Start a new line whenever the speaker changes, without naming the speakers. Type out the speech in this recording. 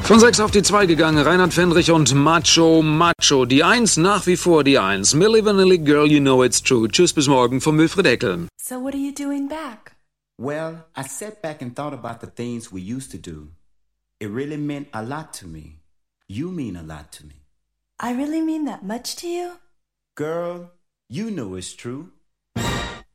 Von 6 auf die 2 gegangen, Reinhard Fendrich und Macho Macho. Die 1 nach wie vor die 1. Milli Vanilli Girl, you know it's true. Tschüss, bis morgen vom Wilfried Eckel.
So what are you doing back?
Well, I sat back and thought about the things we used to do. It really meant a lot to me. You mean a lot to me.
I really mean that much to you?
Girl, you know it's true.